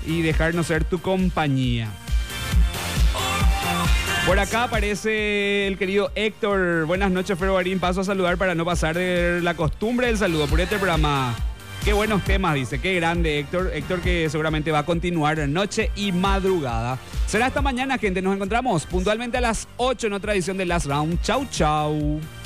y dejarnos ser tu compañía. Por acá aparece el querido Héctor. Buenas noches, Fero Barín. Paso a saludar para no pasar de la costumbre del saludo por este programa. Qué buenos temas, dice. Qué grande, Héctor. Héctor, que seguramente va a continuar noche y madrugada. Será esta mañana, gente. Nos encontramos puntualmente a las 8 en otra edición de Last Round. Chau, chau.